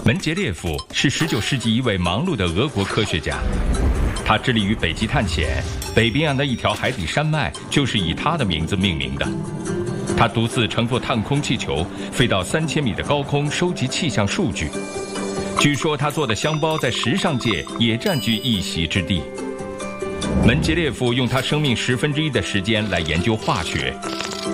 门捷列夫是19世纪一位忙碌的俄国科学家，他致力于北极探险，北冰洋的一条海底山脉就是以他的名字命名的。他独自乘坐探空气球飞到3000米的高空收集气象数据。据说他做的香包在时尚界也占据一席之地。门捷列夫用他生命1/10的时间来研究化学。